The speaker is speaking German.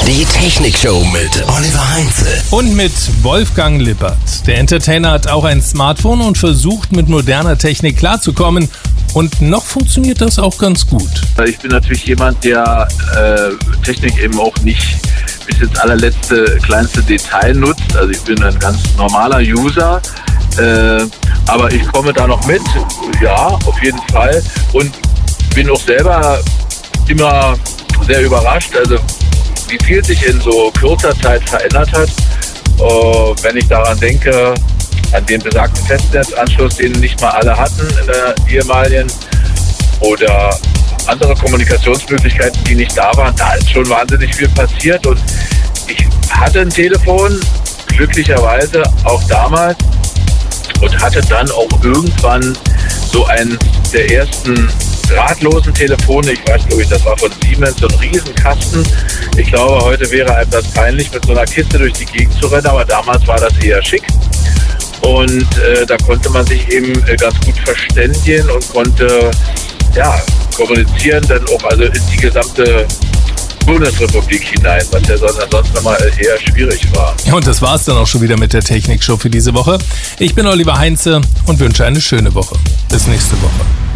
Die Technikshow mit Oliver Heinze. Und mit Wolfgang Lippert. Der Entertainer hat auch ein Smartphone und versucht mit moderner Technik klarzukommen. Und noch funktioniert das auch ganz gut. Ich bin natürlich jemand, der Technik eben auch nicht bis ins allerletzte kleinste Detail nutzt. Also ich bin ein ganz normaler User, aber ich komme da noch mit, ja, auf jeden Fall. Und bin auch selber immer sehr überrascht, also wie viel sich in so kurzer Zeit verändert hat. Wenn ich daran denke, an den besagten Festnetzanschluss, den nicht mal alle hatten in der ehemaligen, oder andere Kommunikationsmöglichkeiten, die nicht da waren, da ist schon wahnsinnig viel passiert. Und ich hatte ein Telefon, glücklicherweise auch damals, und hatte dann auch irgendwann so einen der ersten drahtlosen Telefone. Ich weiß, glaube ich, das war von Siemens, so ein Riesenkasten. Ich glaube, heute wäre einem das peinlich, mit so einer Kiste durch die Gegend zu rennen, aber damals war das eher schick. Und da konnte man sich eben ganz gut verständigen und konnte kommunizieren, dann auch also in die gesamte Bundesrepublik hinein, was ja sonst nochmal eher schwierig war. Ja, und das war's dann auch schon wieder mit der Technikshow für diese Woche. Ich bin Oliver Heinze und wünsche eine schöne Woche. Bis nächste Woche.